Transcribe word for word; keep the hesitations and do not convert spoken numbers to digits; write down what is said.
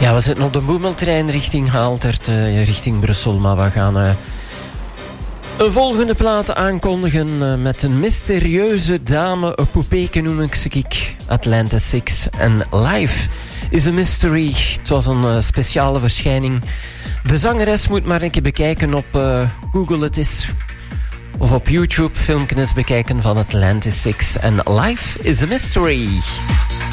Ja, we zitten op de boemeltrein richting Haaltert, uh, richting Brussel. Maar we gaan uh, een volgende plaat aankondigen uh, met een mysterieuze dame. Een poupeke noem ik ze ik. Atlantis Six. En Life is a Mystery. Het was een uh, speciale verschijning. De zangeres moet maar een keer bekijken op uh, Google het is. Of op YouTube filmpjes bekijken van Atlantis Six. En Life is a Mystery.